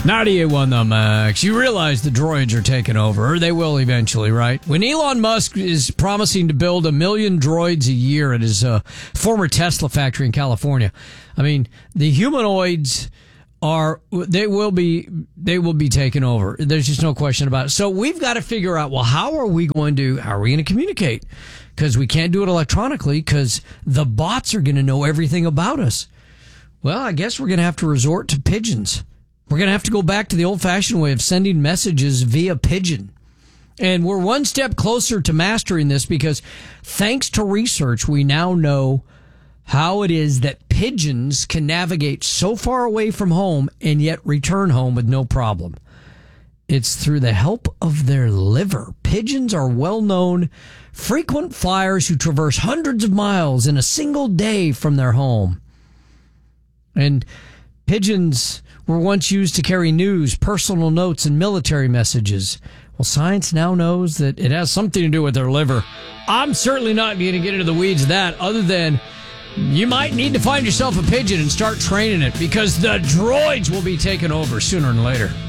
98.1 The Max. You realize the droids are taking over, or they will eventually, right? When Elon Musk is promising to build 1 million droids a year at his former Tesla factory in California, I mean, the humanoids they will be taken over. There's just no question about it. So we've got to figure out, well, how are we going to communicate? Because we can't do it electronically because the bots are going to know everything about us. Well, I guess we're going to have to resort to pigeons. We're going to have to go back to the old-fashioned way of sending messages via pigeon. And we're one step closer to mastering this because thanks to research, we now know how it is that pigeons can navigate so far away from home and yet return home with no problem. It's through the help of their liver. Pigeons are well-known, frequent flyers who traverse hundreds of miles in a single day from their home. And pigeons were once used to carry news, personal notes, and military messages. Well, science now knows that it has something to do with their liver. I'm certainly not going to get into the weeds of that, other than you might need to find yourself a pigeon and start training it because the droids will be taken over sooner than later.